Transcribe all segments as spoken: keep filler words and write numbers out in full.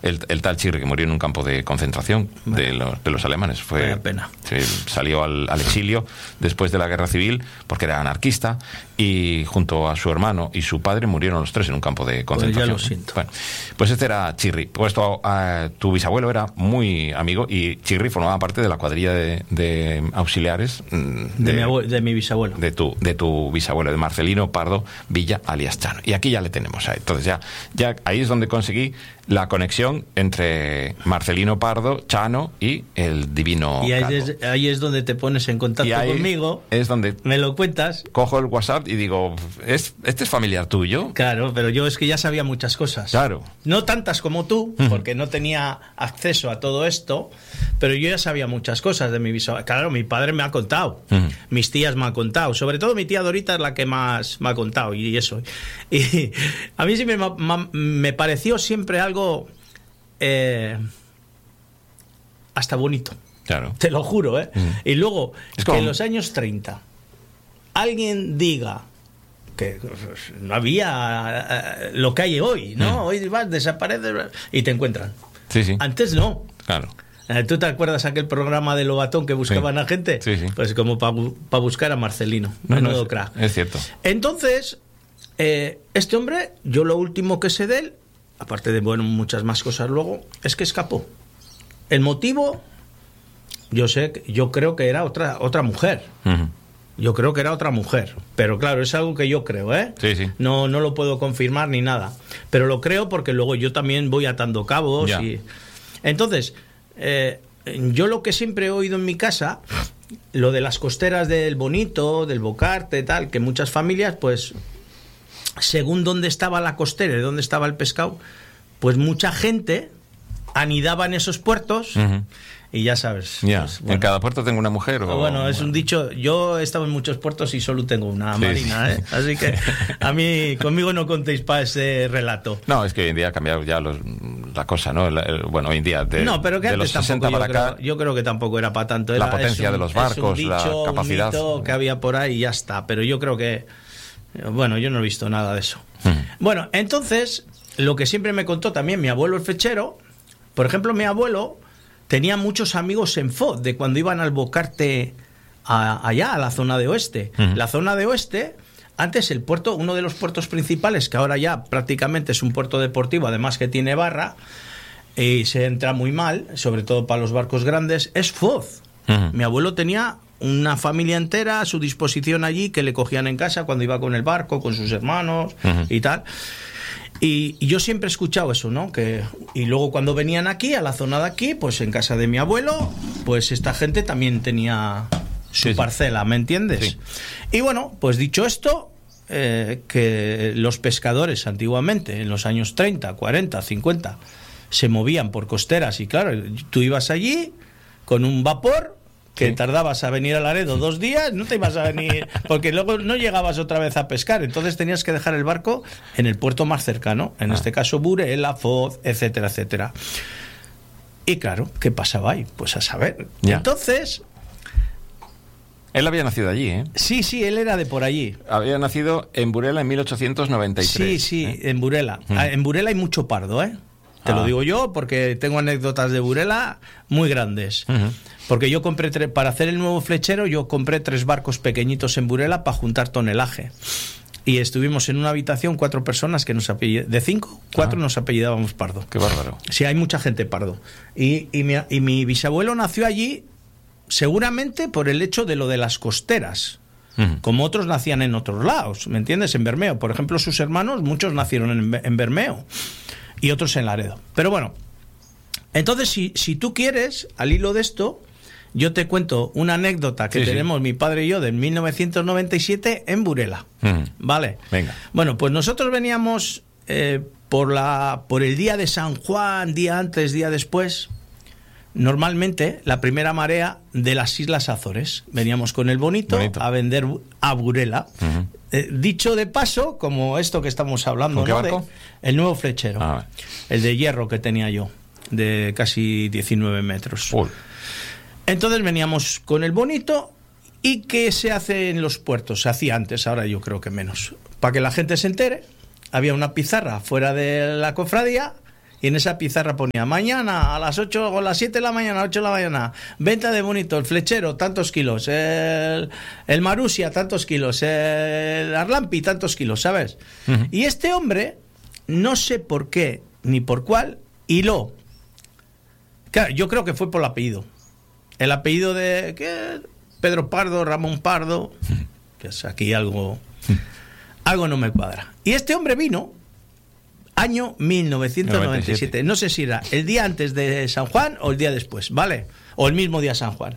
el, el tal Chirri, que murió en un campo de concentración de los, de los alemanes. Fue, Vaya pena. Se salió al, al exilio después de la guerra civil porque era anarquista, y junto a su hermano y su padre murieron los tres en un campo de concentración. Pues ya lo siento. Bueno, pues este era Chirri. Puesto a, a tu bisabuelo era muy amigo, y Chirri formaba parte de la cuadrilla de, de auxiliares de, de, mi abuelo, de mi bisabuelo. De tu, de tu bisabuelo, de Marcelino Pardo Villa, alias Chano. Y aquí ya le tenemos ahí. Entonces ya, ya ahí es donde conseguí la conexión entre Marcelino Pardo, Chano y el divino Y ahí Calvo. es, ahí es donde te pones en contacto Y ahí conmigo. Es donde me lo cuentas. Cojo el WhatsApp y digo, ¿es, ¿este es familiar tuyo? Claro, pero yo es que ya sabía muchas cosas. Claro. No tantas como tú, Uh-huh. porque no tenía acceso a todo esto, pero yo ya sabía muchas cosas de mi bisabuelo. Claro, mi padre me ha contado, uh-huh. mis tías me han contado, sobre todo mi tía Dorita es la que más me ha contado, y eso. Y a mí siempre me, me pareció siempre algo eh, hasta bonito. Claro. Te lo juro, ¿eh? Uh-huh. Y luego, es como... que en los años treinta alguien diga que no había uh, lo que hay hoy, ¿no? Uh-huh. Hoy vas, desapareces y te encuentran. Sí, sí. Antes no. Claro. ¿Tú te acuerdas aquel programa de Lobatón que buscaban sí. a gente? Sí, sí. Pues como para pa buscar a Marcelino. No, menudo no, es, crack. Es cierto. Entonces, eh, este hombre, yo lo último que sé de él, aparte de bueno muchas más cosas luego, es que escapó. El motivo, yo sé, yo creo que era otra otra mujer. Uh-huh. Yo creo que era otra mujer, pero claro, es algo que yo creo, ¿eh? Sí, sí. No, no lo puedo confirmar ni nada, pero lo creo porque luego yo también voy atando cabos. Ya. Y entonces, eh, yo lo que siempre he oído en mi casa, lo de las costeras del Bonito, del Bocarte, tal, que muchas familias, pues, según dónde estaba la costera y dónde estaba el pescado, pues mucha gente anidaba en esos puertos. Uh-huh. Y ya sabes. Ya. Pues, bueno. ¿En cada puerto tengo una mujer? O... Bueno, es un dicho. Yo he estado en muchos puertos y solo tengo una, sí, Marina, sí. ¿eh? Así que a mí, conmigo no contéis para ese relato. No, es que hoy en día ha cambiado ya los, la cosa, ¿no? El, el, bueno, hoy en día. De, no, pero que de antes los sesenta tampoco, para yo, acá. Creo, yo creo que tampoco era para tanto. Era, la potencia un, de los barcos, dicho, la capacidad. Un mito que había por ahí y ya está. Pero yo creo que. Bueno, yo no he visto nada de eso. Hmm. Bueno, entonces, lo que siempre me contó también mi abuelo el fechero, por ejemplo, mi abuelo tenía muchos amigos en Foz, de cuando iban al Bocarte a, allá, a la zona de oeste. Uh-huh. La zona de oeste, antes el puerto, uno de los puertos principales, que ahora ya prácticamente es un puerto deportivo, además que tiene barra, y se entra muy mal, sobre todo para los barcos grandes, es Foz. Uh-huh. Mi abuelo tenía una familia entera a su disposición allí, que le cogían en casa cuando iba con el barco, con sus hermanos uh-huh. y tal. Y, y yo siempre he escuchado eso, ¿no? Que, y luego cuando venían aquí, a la zona de aquí, pues en casa de mi abuelo, pues esta gente también tenía su sí, parcela, sí. ¿me entiendes? Sí. Y bueno, pues dicho esto, eh, que los pescadores antiguamente, en los años treinta, cuarenta, cincuenta, se movían por costeras y claro, tú ibas allí con un vapor que sí. tardabas a venir a Laredo dos días, no te ibas a venir, porque luego no llegabas otra vez a pescar, entonces tenías que dejar el barco en el puerto más cercano, en ah. este caso Burela, Foz, etcétera, etcétera. Y claro, ¿qué pasaba ahí? Pues a saber. Ya. Entonces... Él había nacido allí, ¿eh? Sí, sí, él era de por allí. Había nacido en Burela en mil ochocientos noventa y tres. Sí, sí, ¿eh? en Burela. Mm. En Burela hay mucho pardo, ¿eh? Te ah. lo digo yo porque tengo anécdotas de Burela muy grandes. Uh-huh. Porque yo compré, tre- para hacer el nuevo flechero, yo compré tres barcos pequeñitos en Burela para juntar tonelaje. Y estuvimos en una habitación, cuatro personas que nos apellidábamos, de cinco, cuatro ah. nos apellidábamos Pardo. Qué bárbaro. Sí, hay mucha gente Pardo. Y, y, mi, y mi bisabuelo nació allí seguramente por el hecho de lo de las costeras. Uh-huh. Como otros nacían en otros lados, ¿me entiendes? En Bermeo. Por ejemplo, sus hermanos, muchos nacieron en, en Bermeo. Y otros en Laredo. Pero bueno, entonces si, si tú quieres, al hilo de esto, yo te cuento una anécdota que sí, tenemos sí. mi padre y yo de mil novecientos noventa y siete en Burela. Mm. ¿Vale? Venga. Bueno, pues nosotros veníamos eh, por, la, por el día de San Juan, día antes, día después, normalmente la primera marea de las Islas Azores. Veníamos con el bonito, bonito. a vender a Burela. Uh-huh. Eh, dicho de paso, como esto que estamos hablando, ¿Con qué ¿no? barco? De, el nuevo flechero, ah, el de hierro que tenía yo, de casi diecinueve metros. Uy. Entonces veníamos con el bonito. ¿Y qué se hace en los puertos? Se hacía antes, ahora yo creo que menos. Para que la gente se entere, había una pizarra fuera de la cofradía y en esa pizarra ponía mañana a las ocho o a las siete de la mañana, ocho de la mañana, venta de bonito, el flechero, tantos kilos, el, el Marusia, tantos kilos, el Arlampi, tantos kilos, ¿sabes? Uh-huh. Y este hombre, no sé por qué ni por cuál, hiló. Claro, yo creo que fue por el apellido. El apellido de ¿qué? Pedro Pardo, Ramón Pardo, que es aquí algo, algo no me cuadra. Y este hombre vino año mil novecientos noventa y siete. No sé si era el día antes de San Juan o el día después, ¿vale? O el mismo día San Juan.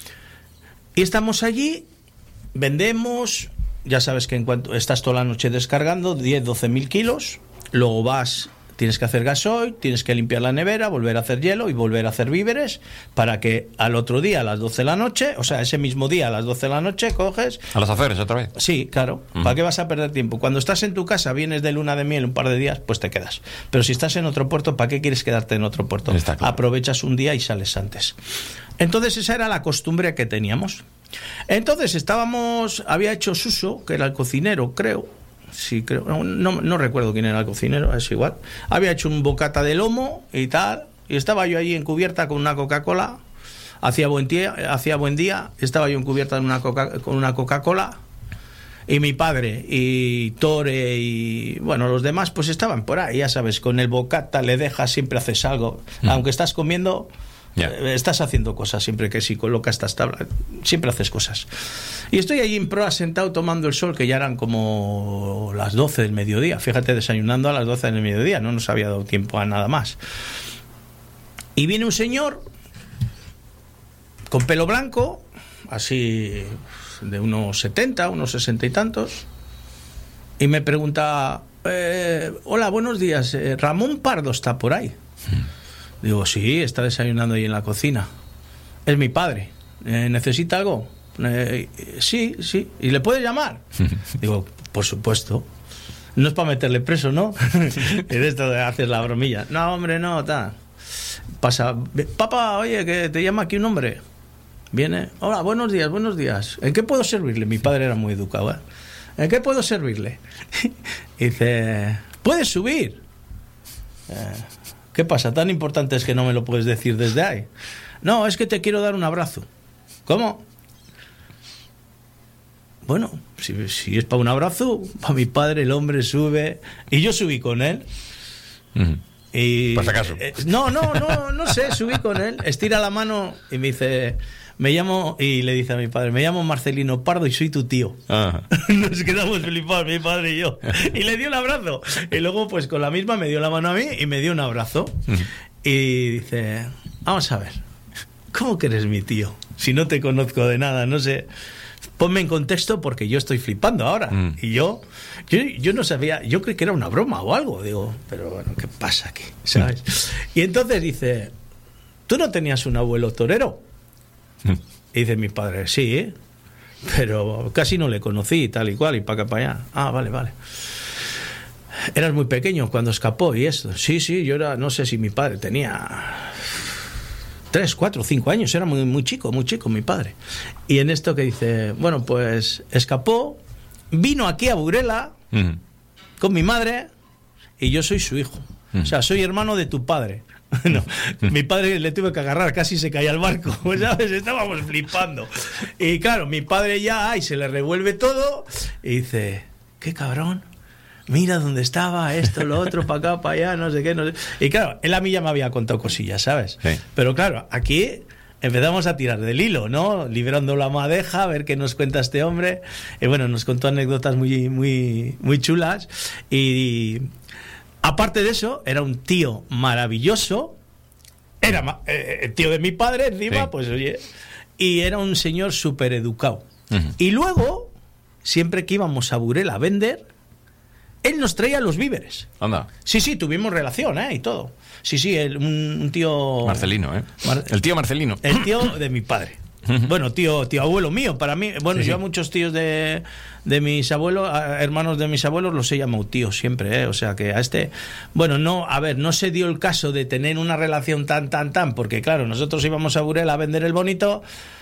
Y estamos allí, vendemos, ya sabes que en cuanto estás toda la noche descargando, diez, doce mil kilos, luego vas... Tienes que hacer gasoil, tienes que limpiar la nevera, volver a hacer hielo y volver a hacer víveres para que al otro día a las doce de la noche, o sea, ese mismo día a las doce de la noche coges... ¿A las aferes otra vez? Sí, claro. Uh-huh. ¿Para qué vas a perder tiempo? Cuando estás en tu casa, vienes de luna de miel un par de días, pues te quedas. Pero si estás en otro puerto, ¿para qué quieres quedarte en otro puerto? Claro. Aprovechas un día y sales antes. Entonces esa era la costumbre que teníamos. Entonces estábamos... Había hecho Suso, que era el cocinero, creo... Sí, creo, no, no, no recuerdo quién era el cocinero, es igual. Había hecho un bocata de lomo y tal, y estaba yo ahí en cubierta con una Coca-Cola. Hacía buen día, hacía buen día, estaba yo en cubierta en una coca, con una Coca-Cola. Y mi padre y Tore y bueno, los demás pues estaban por ahí, ya sabes, con el bocata le dejas, siempre haces algo, mm. aunque estás comiendo. Yeah. Estás haciendo cosas siempre que si colocas estas tablas, siempre haces cosas. Y estoy allí en proa sentado tomando el sol, que ya eran como las doce del mediodía. Fíjate, desayunando a las doce del mediodía, no nos había dado tiempo a nada más. Y viene un señor con pelo blanco, así de unos setenta, unos sesenta y tantos, y me pregunta: eh, hola, buenos días, eh, Ramón Pardo está por ahí. Mm. Digo, sí, está desayunando ahí en la cocina. Es mi padre. Eh, ¿Necesita algo? Eh, sí, sí. ¿Y le puede llamar? Digo, por supuesto. No es para meterle preso, ¿no? Es esto de hacer la bromilla. No, hombre, no, tal. Pasa, papá, oye, que te llama aquí un hombre. Viene, hola, buenos días, buenos días. ¿En qué puedo servirle? Mi padre era muy educado, ¿eh? ¿En qué puedo servirle? Y dice, ¿puedes subir? Eh... ¿Qué pasa? ¿Tan importante es que no me lo puedes decir desde ahí? No, es que te quiero dar un abrazo. ¿Cómo? Bueno, si, si es para un abrazo, para mi padre el hombre sube y yo subí con él. Uh-huh. Y, ¿por si acaso? Eh, no, no, no, no sé, subí con él, estira la mano y me dice... Me llamo, y le dice a mi padre, me llamo Marcelino Pardo y soy tu tío. Ajá. Nos quedamos flipados, mi padre y yo. Y le dio un abrazo. Y luego, pues con la misma, me dio la mano a mí y me dio un abrazo. Uh-huh. Y dice, vamos a ver, ¿cómo que eres mi tío? Si no te conozco de nada, no sé. Ponme en contexto porque yo estoy flipando ahora. Uh-huh. Y yo, yo, yo no sabía, yo creí que era una broma o algo. Digo, pero bueno, ¿qué pasa aquí? ¿Sabes? Uh-huh. Y entonces dice, ¿tú no tenías un abuelo torero? Y dice mi padre, sí, ¿eh? Pero casi no le conocí, tal y cual, y para acá, para allá. Ah, vale, vale. Eras muy pequeño cuando escapó y esto. Sí, sí, yo era, no sé si mi padre tenía tres, cuatro, cinco años, era muy, muy chico, muy chico mi padre. Y en esto que dice, bueno, pues escapó, vino aquí a Burela uh-huh. con mi madre y yo soy su hijo. Uh-huh. O sea, soy hermano de tu padre. No, mi padre le tuve que agarrar, casi se caía al barco, ¿sabes? Estábamos flipando. Y claro, mi padre ya, ay, se le revuelve todo y dice, qué cabrón, mira dónde estaba, esto, lo otro, para acá, para allá, no sé qué, no sé. Y claro, él a mí ya me había contado cosillas, ¿sabes? Sí. Pero claro, aquí empezamos a tirar del hilo, ¿no? Librando la madeja, a ver qué nos cuenta este hombre. Y bueno, nos contó anécdotas muy, muy, muy chulas. Y... aparte de eso, era un tío maravilloso, era eh, el tío de mi padre encima, sí. Pues oye, y era un señor súper educado. Uh-huh. Y luego, siempre que íbamos a Burela a vender, él nos traía los víveres. Anda. Sí, sí, tuvimos relación, ¿eh? Y todo. Sí, sí, el, un, un tío... Marcelino, ¿eh? Mar... El tío Marcelino. El tío de mi padre. Bueno, tío, tío abuelo mío, para mí, bueno, sí, yo sí. A muchos tíos de, de mis abuelos, a hermanos de mis abuelos, los he llamado tío siempre, ¿eh? O sea que a este, bueno, no, a ver, no se dio el caso de tener una relación tan, tan, tan, porque claro, nosotros íbamos a Burela a vender el bonito,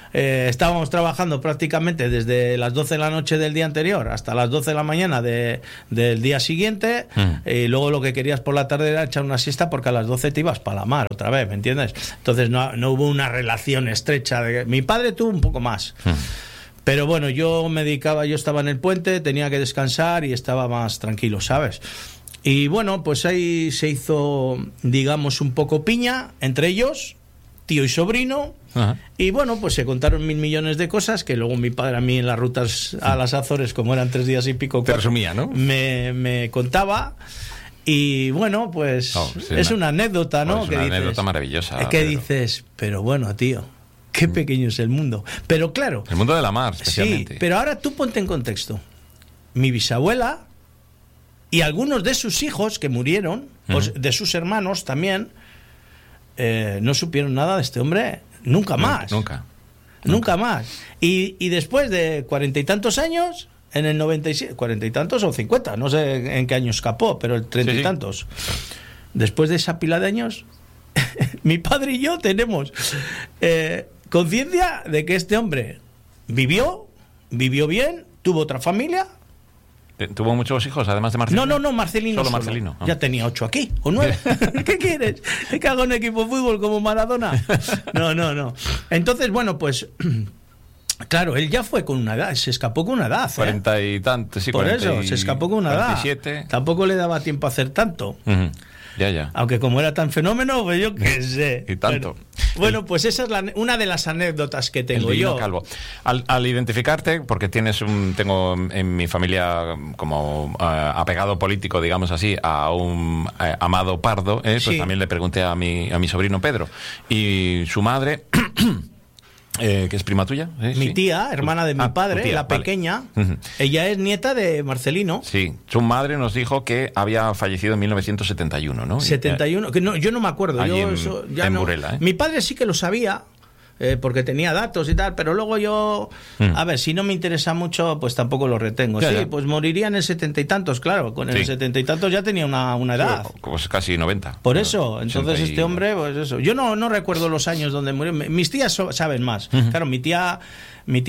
eh, estábamos trabajando prácticamente desde las doce de la noche del día anterior hasta las doce de la mañana de, del día siguiente, mm. y luego lo que querías por la tarde era echar una siesta porque a las doce te ibas para la mar otra vez, ¿me entiendes? Entonces no, no hubo una relación estrecha. De... Mi padre tuvo un poco más. Mm. Pero bueno, yo me dedicaba, yo estaba en el puente, tenía que descansar y estaba más tranquilo, ¿sabes? Y bueno, pues ahí se hizo, digamos, un poco piña entre ellos, tío y sobrino. Ajá. Y bueno, pues se contaron mil millones de cosas que luego mi padre a mí en las rutas a las Azores, como eran tres días y pico, te resumía, ¿no? Me, me contaba. Y bueno, pues oh, sí, es una, una anécdota, ¿no? Oh, es una dices, anécdota maravillosa. Es que pero... dices, pero bueno, tío, qué pequeño es el mundo. Pero claro... El mundo de la mar, especialmente. Sí, pero ahora tú ponte en contexto. Mi bisabuela y algunos de sus hijos que murieron, uh-huh. o de sus hermanos también, eh, no supieron nada de este hombre nunca más. Nunca. Nunca, nunca más. Y, y después de cuarenta y tantos años, en el noventa y siete, cuarenta y tantos o cincuenta, no sé en qué año escapó, pero el treinta sí, y tantos. Sí. Después de esa pila de años, mi padre y yo tenemos eh, conciencia de que este hombre vivió, vivió bien, tuvo otra familia. ¿Tuvo muchos hijos, además de Marcelino? No, no, no, Marcelino solo. solo. Marcelino. ¿No? Ya tenía ocho aquí, o nueve. ¿Qué quieres? ¿Que haga un equipo de fútbol como Maradona? No, no, no. Entonces, bueno, pues... Claro, él ya fue con una edad, se escapó con una edad. ¿eh? Cuarenta y tantos, sí, Por cuarenta eso, y... se escapó con una cuarenta y siete. Edad. Tampoco le daba tiempo a hacer tanto. Uh-huh. Ya, ya. Aunque como era tan fenómeno, pues yo qué sé. Y tanto. Bueno, bueno, pues esa es la, una de las anécdotas que tengo el yo. Calvo. Al, al identificarte, porque tienes un, tengo en mi familia como uh, apegado político, digamos así, a un uh, Amado Pardo, ¿eh? Pues sí. También le pregunté a mi, a mi sobrino Pedro. Y su madre... Eh, que es prima tuya. ¿Eh? Mi sí. tía, hermana de mi ah, padre, tía, la vale. pequeña, uh-huh. ella es nieta de Marcelino. Sí, su madre nos dijo que había fallecido en mil novecientos setenta y uno, ¿no? setenta y uno, que no, yo no me acuerdo. Yo en, eso ya en no. Burela, ¿eh? Mi padre sí que lo sabía. Eh, porque tenía datos y tal, pero luego yo, mm. a ver, si no me interesa mucho, pues tampoco lo retengo. Ya, sí, ya. Pues moriría en el setenta y tantos, claro, con el sí. setenta y tantos ya tenía una, una edad. Sí, pues casi noventa. Por eso, entonces ochenta y... este hombre, pues eso. Yo no, no recuerdo los años donde murió. Mis tías so, saben más. Uh-huh. Claro, mi tía, mi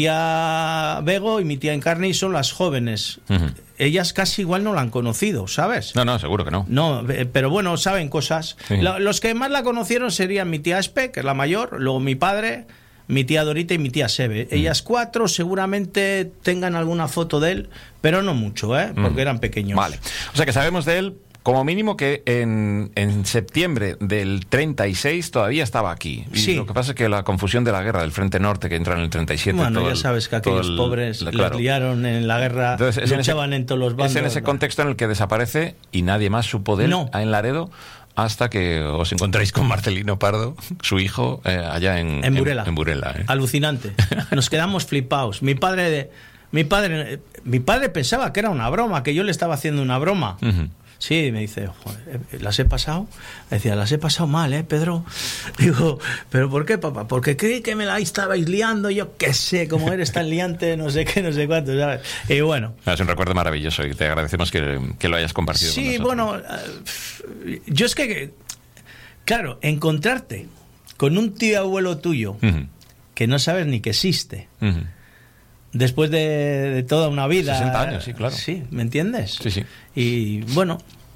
tía Bego y mi tía Encarni son las jóvenes. Uh-huh. Ellas casi igual no la han conocido, ¿sabes? No, no, seguro que no. No, pero bueno, saben cosas. Sí. Los que más la conocieron serían mi tía Espe, que es la mayor, luego mi padre, mi tía Dorita y mi tía Sebe. Mm. Ellas cuatro seguramente tengan alguna foto de él, pero no mucho, ¿eh? Porque mm. eran pequeños. Vale. O sea que sabemos de él... Como mínimo que en, en septiembre del treinta y seis todavía estaba aquí. Y sí. Lo que pasa es que la confusión de la guerra del Frente Norte que entró en el treinta y siete... Bueno, todo ya el, sabes que aquellos el, pobres la, les claro. liaron en la guerra, entonces, luchaban en, ese, en todos los bandos. Es en ese contexto en el que desaparece y nadie más supo de él no. en Laredo hasta que os encontráis con Marcelino Pardo, su hijo, eh, allá en, en Burela. En, en Burela eh. Alucinante. Nos quedamos flipados. Mi padre, mi padre, mi padre pensaba que era una broma, que yo le estaba haciendo una broma. Uh-huh. Sí, me dice, joder, ¿las he pasado? Me decía, las he pasado mal, ¿eh, Pedro? Digo, ¿pero por qué, papá? Porque creí que me la estabais liando, yo qué sé, como eres tan liante, no sé qué, no sé cuánto, ¿sabes? Y bueno. Es un recuerdo maravilloso y te agradecemos que, que lo hayas compartido sí, con nosotros. Sí, bueno, yo es que, claro, encontrarte con un tío abuelo tuyo uh-huh. que no sabes ni que existe, uh-huh. después de, de toda una vida. sesenta años, sí, claro. Sí, ¿me entiendes? Sí, sí. Y bueno,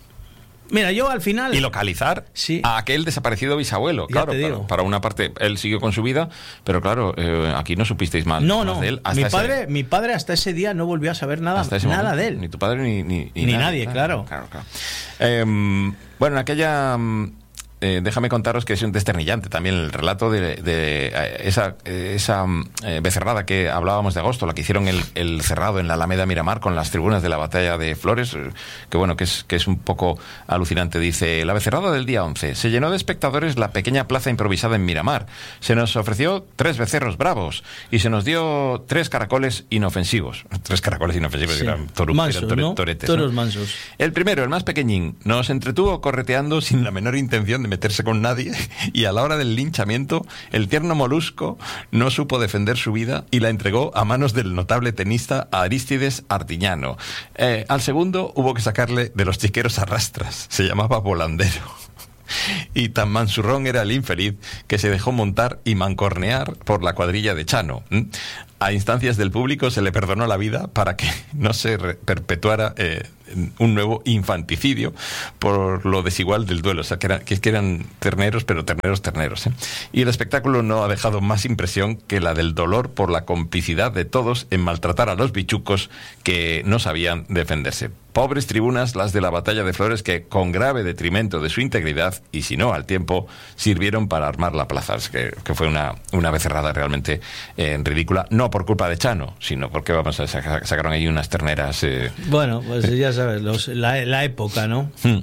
mira, yo al final... Y localizar sí. a aquel desaparecido bisabuelo. Ya claro, te digo. Para, para una parte, él siguió con su vida, pero claro, eh, aquí no supisteis más, no, más no. de él. Hasta mi, padre, ese... mi padre hasta ese día no volvió a saber nada, nada momento, de él. Ni tu padre ni, ni, ni, ni nadie, nadie, claro. claro, claro. Eh, bueno, en aquella... Eh, déjame contaros que es un desternillante también el relato de, de eh, esa, eh, esa eh, becerrada que hablábamos de agosto, la que hicieron el, el cerrado en la Alameda Miramar con las tribunas de la batalla de Flores, eh, que bueno, que es, que es un poco alucinante. Dice, la becerrada del día once, se llenó de espectadores la pequeña plaza improvisada en Miramar, se nos ofreció tres becerros bravos y se nos dio tres caracoles inofensivos. Tres caracoles inofensivos, sí. que eran, toru, mansos, eran tore, ¿no? toretes. Toros ¿no? mansos. El primero, el más pequeñín, nos entretuvo correteando sin la menor intención de meterse con nadie y a la hora del linchamiento el tierno molusco no supo defender su vida y la entregó a manos del notable tenista Arístides Artiñano. Eh, al segundo hubo que sacarle de los chiqueros a rastras, se llamaba Volandero. Y tan mansurrón era el infeliz que se dejó montar y mancornear por la cuadrilla de Chano. A instancias del público se le perdonó la vida para que no se perpetuara eh, un nuevo infanticidio por lo desigual del duelo. O sea, que, era, que, que eran terneros, pero terneros, terneros. ¿eh? Y el espectáculo no ha dejado más impresión que la del dolor por la complicidad de todos en maltratar a los bichucos que no sabían defenderse. Pobres tribunas las de la batalla de Flores que, con grave detrimento de su integridad, y si no al tiempo, sirvieron para armar la plaza. Es que, que fue una, una becerrada realmente eh, ridícula, no por culpa de Chano, sino porque vamos a sacar, sacaron ahí unas terneras... Eh, bueno, pues ya sabes, los, la, la época, ¿no? Hmm.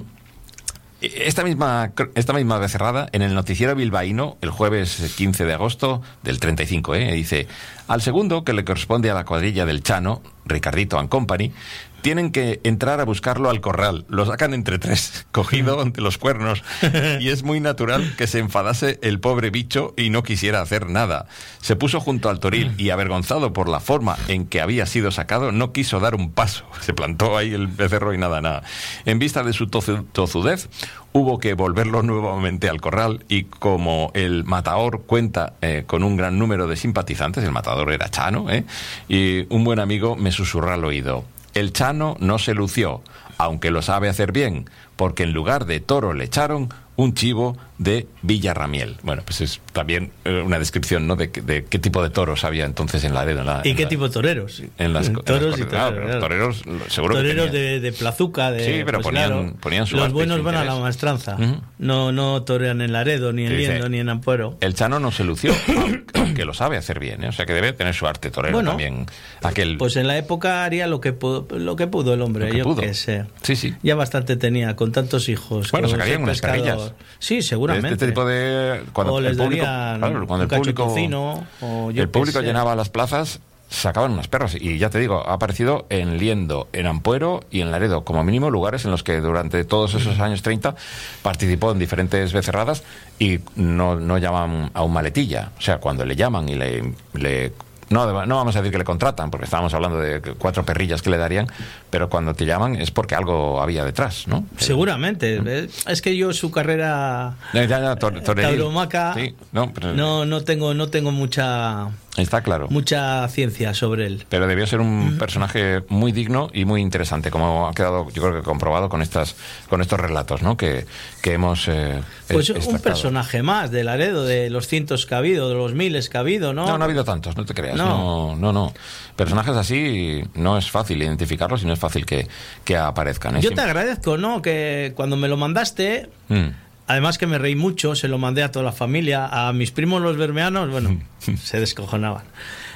Esta misma, esta misma becerrada, en el noticiero bilbaíno, el jueves quince de agosto del treinta y cinco, ¿eh? dice: al segundo, que le corresponde a la cuadrilla del Chano, Ricardito and Company, tienen que entrar a buscarlo al corral. Lo sacan entre tres, cogido ante los cuernos. Y es muy natural que se enfadase el pobre bicho y no quisiera hacer nada. Se puso junto al toril y, avergonzado por la forma en que había sido sacado, no quiso dar un paso. Se plantó ahí el becerro y nada, nada. En vista de su tozu- tozudez, hubo que volverlo nuevamente al corral, y como el matador cuenta eh, con un gran número de simpatizantes, el matador era Chano, ¿eh? y un buen amigo me susurró al oído: el Chano no se lució, aunque lo sabe hacer bien, porque en lugar de toro le echaron un chivo de Villarramiel. Bueno, pues es también una descripción, ¿no?, de, de qué tipo de toros había entonces en Laredo. En la, ¿Y en qué la, tipo de toreros? En las, toros en las, y claro, toreros. Toreros, seguro toreros que tenían. de, de plazuca. De, sí, pero pues ponían, claro, ponían su los buenos van a la maestranza. Uh-huh. No, no torean en Laredo, ni en Liendo, dice, ni en Ampuero. El Chano no se lució, aunque lo sabe hacer bien, ¿eh? O sea que debe tener su arte torero bueno, también. Aquel... Pues en la época haría lo que pudo, lo que pudo el hombre, que yo pudo. que sé. Sí, sí. Ya bastante tenía, con tantos hijos. Bueno, sacarían unas carrillas. Sí, seguramente. Este tipo de... Cuando o el les público, darían claro, cuando un el público, cocino, o yo el público sé. llenaba las plazas, sacaban unas perras. Y ya te digo, ha aparecido en Liendo, en Ampuero y en Laredo, como mínimo lugares en los que durante todos esos años treinta participó en diferentes becerradas, y no, no llaman a un maletilla. O sea, cuando le llaman y le... le No, no vamos a decir que le contratan, porque estábamos hablando de cuatro perrillas que le darían, pero cuando te llaman es porque algo había detrás, ¿no? Seguramente. ¿Eh? Es que yo su carrera ya, ya, tor, tauromaca sí, no, pero... no, no tengo no tengo mucha Está claro. mucha ciencia sobre él. Pero debió ser un personaje muy digno y muy interesante, como ha quedado, yo creo que comprobado con estas, con estos relatos, ¿no? Que, que hemos eh, pues un personaje más de Laredo, de los cientos que ha habido, de los miles que ha habido, ¿no? No, no ha habido tantos, no te creas. No, no, no. no. Personajes así no es fácil identificarlos y no es fácil que, que aparezcan. ¿eh? Yo te agradezco, ¿no? Que cuando me lo mandaste... Mm. Además que me reí mucho, se lo mandé a toda la familia, a mis primos los bermeanos, bueno, se descojonaban.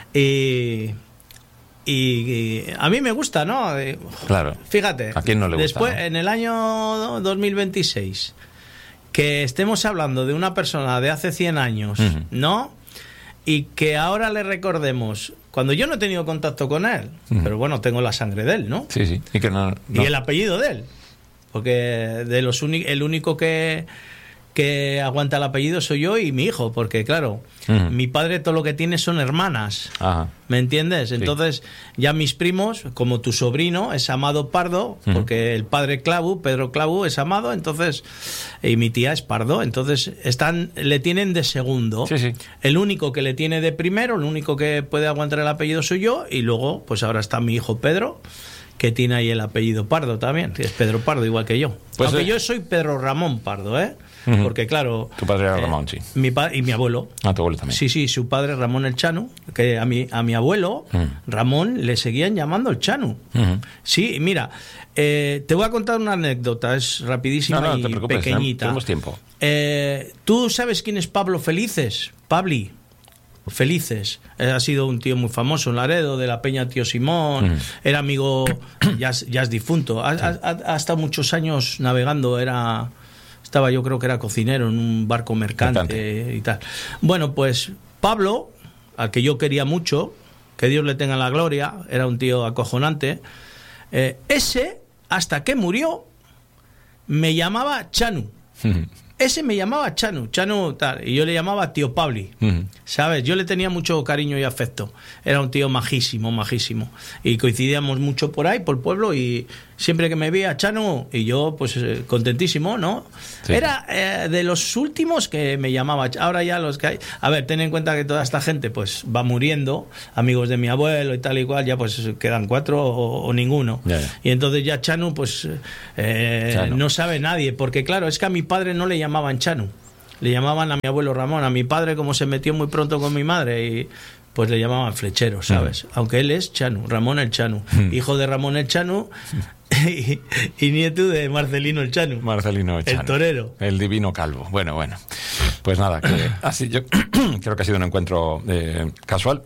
Y, y, y a mí me gusta, ¿no? Claro. Fíjate, ¿a quién no le gusta? Después, ¿no? En el año dos mil veintiséis, que estemos hablando de una persona de hace cien años, uh-huh. ¿no? Y que ahora le recordemos, cuando yo no he tenido contacto con él, uh-huh. pero bueno, tengo la sangre de él, ¿no? Sí, sí. Y, que no, no. y el apellido de él. Porque de los uni- el único que, que aguanta el apellido soy yo y mi hijo, porque claro, uh-huh. mi padre todo lo que tiene son hermanas. Ajá. ¿Me entiendes? Entonces, sí. ya mis primos, como tu sobrino, es Amado Pardo, uh-huh. porque el padre Clavu, Pedro Clavu, es Amado, entonces, y mi tía es Pardo, entonces están, le tienen de segundo. Sí, sí. El único que le tiene de primero, el único que puede aguantar el apellido soy yo, y luego, pues ahora está mi hijo Pedro, que tiene ahí el apellido Pardo también, que es Pedro Pardo igual que yo. Pues Aunque eh... yo soy Pedro Ramón Pardo, ¿eh? Uh-huh. Porque claro... Tu padre era eh, Ramón, sí. Mi pa- y mi abuelo. Ah, tu abuelo también. Sí, sí, su padre Ramón el Chanu, que a mi, a mi abuelo, uh-huh. Ramón, le seguían llamando el Chanu. Uh-huh. Sí, mira, eh, te voy a contar una anécdota, es rapidísima no, no, y te preocupes, pequeñita. Tenemos tiempo. Eh, ¿Tú sabes quién es Pablo Felices? Pabli. Felices, ha sido un tío muy famoso en Laredo, de la Peña Tío Simón, mm. era amigo, ya, ya es difunto, ha, ha, ha estado muchos años navegando, era estaba yo creo que era cocinero en un barco mercante, mercante. y tal. Bueno, pues Pablo, al que yo quería mucho, que Dios le tenga la gloria, era un tío acojonante, eh, ese, hasta que murió, me llamaba Chanu. Ese me llamaba Chanu, Chanu tal, y yo le llamaba tío Pabli, uh-huh. ¿sabes? Yo le tenía mucho cariño y afecto. Era un tío majísimo, majísimo. Y coincidíamos mucho por ahí, por el pueblo, y, siempre que me veía, Chanu, y yo pues eh, contentísimo, ¿no? Sí. Era eh, de los últimos que me llamaba. Ahora ya los que hay... A ver, ten en cuenta que toda esta gente pues va muriendo, amigos de mi abuelo y tal y cual, ya pues quedan cuatro o, o ninguno. Ya, ya. Y entonces ya Chanu pues eh, Chanu. no sabe nadie, porque claro, es que a mi padre no le llamaban Chanu, le llamaban a mi abuelo Ramón. A mi padre, como se metió muy pronto con mi madre, y pues le llamaban Flechero, ¿sabes? Mm. Aunque él es Chanu, Ramón el Chanu, mm. hijo de Ramón el Chanu y, y nieto de Marcelino el Chanu. Marcelino el Chanu. El torero. El divino calvo. Bueno, bueno. Pues nada, que así yo creo que ha sido un encuentro eh, casual.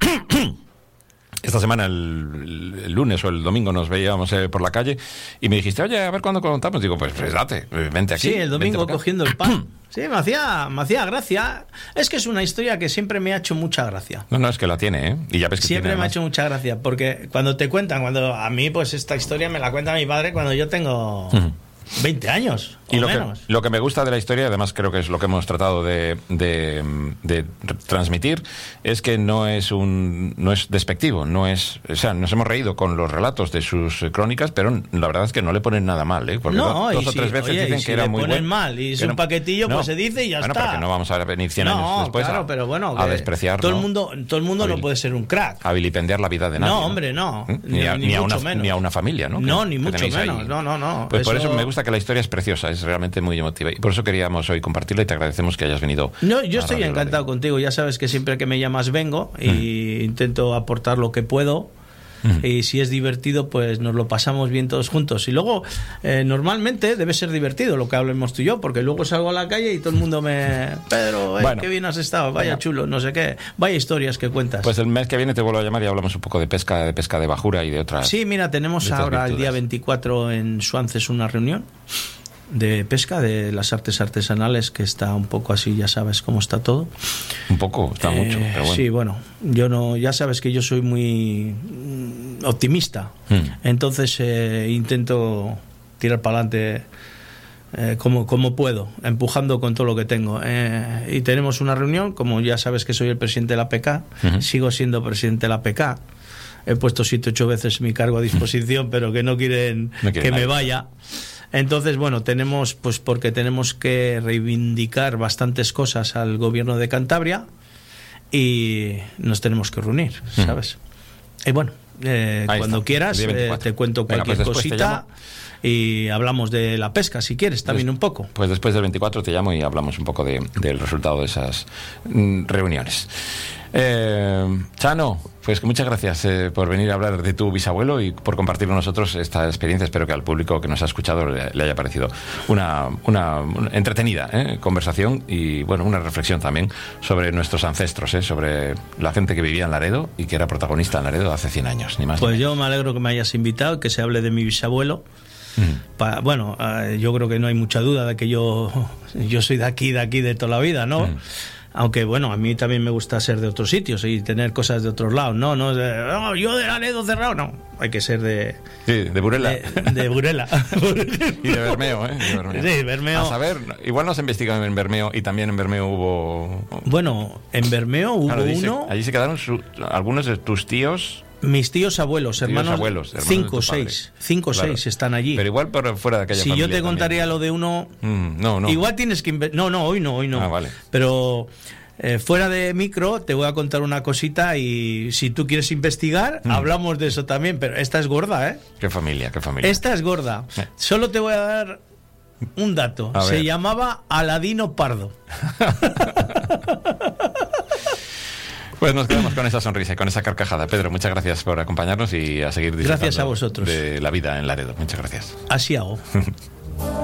Esta semana, el, el lunes o el domingo, nos veíamos eh, por la calle y me dijiste, oye, a ver cuándo contamos. Digo, pues, pues date, vente aquí. Sí, el domingo cogiendo el pan. Sí, me hacía, me hacía gracia. Es que es una historia que siempre me ha hecho mucha gracia. No, no, es que la tiene, ¿eh? Y ya ves que siempre tiene, me ha hecho mucha gracia, porque cuando te cuentan, cuando a mí, pues esta historia me la cuenta mi padre cuando yo tengo... Uh-huh. veinte años o y lo menos. Que, lo que me gusta de la historia, además creo que es lo que hemos tratado de, de, de transmitir, es que no es un no es despectivo, no es, o sea, nos hemos reído con los relatos de sus crónicas, pero la verdad es que no le ponen nada mal, ¿eh? Porque no, dos, dos o si, tres veces oye, dicen si que era muy bueno. Le ponen mal y es no, un paquetillo, no, pues se dice y ya bueno, está. Bueno, porque no vamos a venir cien no, años después claro, a, pero bueno, a despreciar. Todo ¿no? el mundo, todo el mundo Abil- no puede ser un crack. A vilipendiar la vida de nadie. No, hombre, no. ¿Eh? Ni, a, ni, ni, a una, menos. ni a una familia, ¿no? No, que, ni que mucho menos. Ahí. No, no, no. Pues eso... por eso me gusta que la historia es preciosa, es realmente muy emotiva. Y por eso queríamos hoy compartirla y te agradecemos que hayas venido. No, yo estoy encantado contigo. Ya sabes que siempre que me llamas vengo y mm. intento aportar lo que puedo. Mm. Y si es divertido, pues nos lo pasamos bien todos juntos. Y luego, eh, normalmente debe ser divertido lo que hablemos tú y yo, porque luego salgo a la calle y todo el mundo me... Pedro, eh, bueno, qué bien has estado, vaya bueno. chulo, no sé qué. Vaya historias que cuentas. Pues el mes que viene te vuelvo a llamar y hablamos un poco de pesca, de pesca de bajura y de otras... Sí, mira, tenemos ahora virtudes. El día veinticuatro en Suances una reunión de pesca, de las artes artesanales, que está un poco así, ya sabes cómo está todo. Un poco, está eh, mucho, pero bueno. Sí, bueno, yo no, ya sabes que yo soy muy optimista, hmm. entonces eh, intento tirar para adelante eh, como, como puedo, empujando con todo lo que tengo. Eh, y tenemos una reunión, como ya sabes que soy el presidente de la P K, uh-huh. sigo siendo presidente de la P K, he puesto siete, ocho veces mi cargo a disposición, pero que no quieren no que nadie. me vaya. Entonces, bueno, tenemos, pues porque tenemos que reivindicar bastantes cosas al gobierno de Cantabria y nos tenemos que reunir, ¿sabes? Mm. Y bueno, eh, cuando está. quieras eh, te cuento cualquier Venga, pues cosita y hablamos de la pesca, si quieres, también pues, un poco. Pues después del veinticuatro te llamo y hablamos un poco de, del resultado de esas mm, reuniones. Eh, Chano, pues muchas gracias eh, por venir a hablar de tu bisabuelo y por compartir con nosotros esta experiencia. Espero que al público que nos ha escuchado le, le haya parecido una, una, una entretenida eh, conversación y bueno, una reflexión también sobre nuestros ancestros, eh, sobre la gente que vivía en Laredo y que era protagonista en Laredo hace cien años, ni más. Pues ni yo me alegro que me hayas invitado y que se hable de mi bisabuelo. Mm. Pa, bueno, eh, yo creo que no hay mucha duda de que yo, yo soy de aquí, de aquí, de toda la vida, ¿no? Mm. Aunque, bueno, a mí también me gusta ser de otros sitios y tener cosas de otros lados. No, no, de, oh, yo de Laredo cerrado, no. Hay que ser de... Sí, de Burela. De, de Burela. Y de Bermeo, ¿eh? De Bermeo. Sí, Bermeo. A saber, igual nos investigado en Bermeo y también en Bermeo hubo... Bueno, en Bermeo hubo claro, dice, uno... Allí se quedaron su, algunos de tus tíos... Mis tíos abuelos, hermanos, tíos abuelos, hermanos cinco o seis, cinco o claro. seis están allí. Pero igual por fuera de aquella si familia yo te contaría también. Lo de uno... Mm, no, no. Igual tienes que... Inve- no, no, hoy no, hoy no. Ah, vale. Pero... Eh, fuera de micro te voy a contar una cosita y si tú quieres investigar mm. hablamos de eso también, pero esta es gorda, ¿eh? Qué familia, qué familia. Esta es gorda. Eh. Solo te voy a dar un dato. A Se ver. llamaba Aladino Pardo. Pues nos quedamos con esa sonrisa y con esa carcajada. Pedro, muchas gracias por acompañarnos y a seguir disfrutando gracias a vosotros. de la vida en Laredo. Muchas gracias. Así hago.